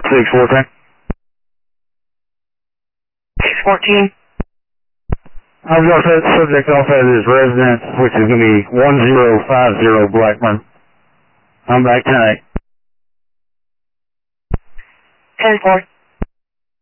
614. 614. I've got that subject off at his residence, which is going to be 1050 Blackburn. I'm back tonight. 10-4.